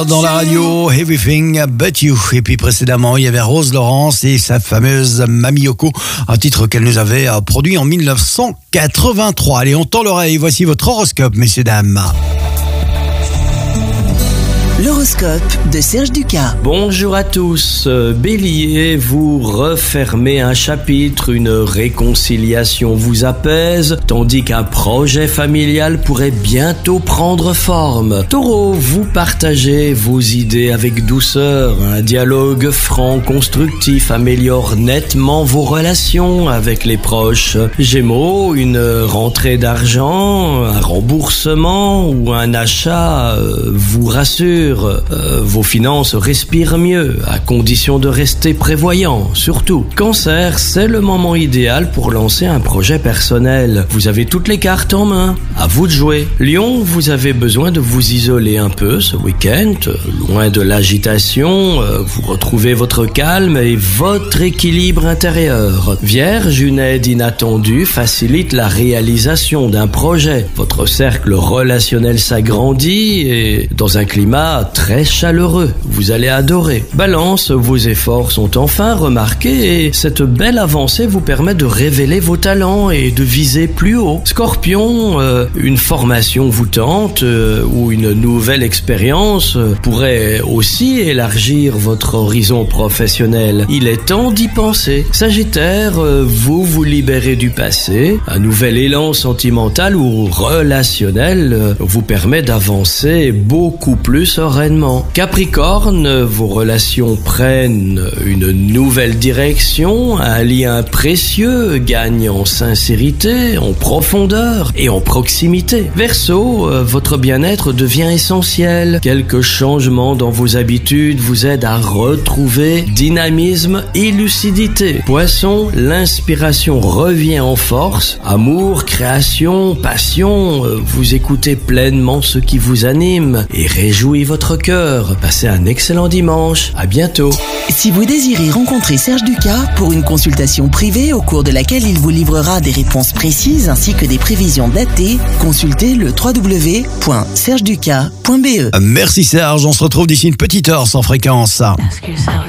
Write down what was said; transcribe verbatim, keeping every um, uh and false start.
Dans la radio, Everything But You. Et puis précédemment, il y avait Rose Laurence et sa fameuse Mami Yoko, un titre qu'elle nous avait produit en mille neuf cent quatre-vingt-trois. Allez, on tend l'oreille. Voici votre horoscope, messieurs, dames. L'horoscope de Serge Ducas. Bonjour à tous. Bélier, vous refermez un chapitre, une réconciliation vous apaise, tandis qu'un projet familial pourrait bientôt prendre forme. Taureau, vous partagez vos idées avec douceur. Un dialogue franc, constructif améliore nettement vos relations avec les proches. Gémeaux, une rentrée d'argent, un remboursement ou un achat euh, vous rassure. Euh, vos finances respirent mieux, à condition de rester prévoyant, surtout. Cancer, c'est le moment idéal pour lancer un projet personnel. Vous avez toutes les cartes en main, à vous de jouer. Lion, vous avez besoin de vous isoler un peu ce week-end, loin de l'agitation, euh, vous retrouvez votre calme et votre équilibre intérieur. Vierge, une aide inattendue facilite la réalisation d'un projet. Votre cercle relationnel s'agrandit et dans un climat très chaleureux, vous allez adorer. Balance, vos efforts sont enfin remarqués et cette belle avancée vous permet de révéler vos talents et de viser plus haut. Scorpion, euh, une formation vous tente euh, ou une nouvelle expérience euh, pourrait aussi élargir votre horizon professionnel. Il est temps d'y penser. Sagittaire, euh, vous vous libérez du passé. Un nouvel élan sentimental ou relationnel euh, vous permet d'avancer beaucoup plus sereinement. Capricorne, vos relations prennent une nouvelle direction, un lien précieux gagne en sincérité, en profondeur et en proximité. Verseau, votre bien-être devient essentiel. Quelques changements dans vos habitudes vous aident à retrouver dynamisme et lucidité. Poisson, l'inspiration revient en force. Amour, création, passion, vous écoutez pleinement ce qui vous anime et réjouit votre cœur. Passez un excellent dimanche. À bientôt. Si vous désirez rencontrer Serge Ducas pour une consultation privée au cours de laquelle il vous livrera des réponses précises ainsi que des prévisions datées, consultez le w w w point serge ducas point b e. Merci Serge, on se retrouve d'ici une petite heure sans fréquence. Ask yourself